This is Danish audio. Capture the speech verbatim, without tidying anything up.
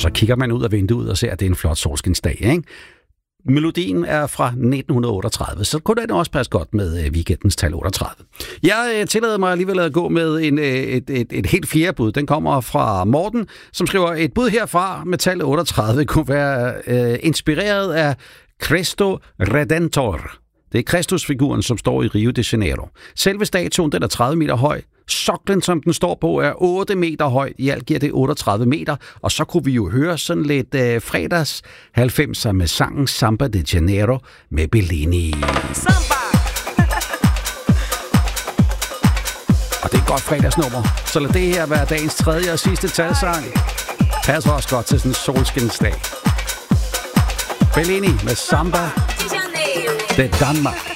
så kigger man ud af vinduet og ser, at det er en flot solskinsdag, ikke? Melodien er fra nitten otteogtredive, så kunne den også passe godt med weekendens tal otteogtredive. Jeg tillader mig alligevel at gå med en, et, et, et helt fjerde bud. Den kommer fra Morten, som skriver, et bud herfra med tal otteogtredive kunne være øh, inspireret af Cristo Redentor. Det er Kristusfiguren, som står i Rio de Janeiro. Selve statuen, den er tredive meter høj. Soklen, som den står på, er otte meter høj. I alt giver det otteogtredive meter. Og så kunne vi jo høre sådan lidt øh, fredags halvfemser med sangen Samba de Janeiro med Bellini. Samba! Og det er et godt fredagsnummer. Så lad det her være dagens tredje og sidste talsang. Passer også godt til sådan en solskinsdag. Bellini med Samba de Danmark.